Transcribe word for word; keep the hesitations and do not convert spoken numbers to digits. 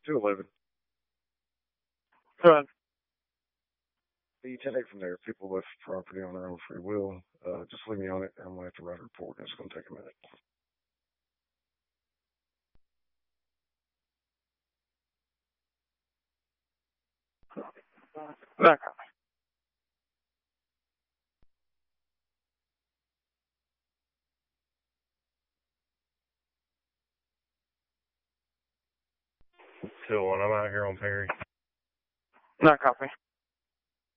two eleven. Go ahead. You can take from there. People left property on their own free will. Uh, just leave me on it. I'm going to have to write a report, and it's going to take a minute. Back up. two one, I'm out here on Perry. Not copy.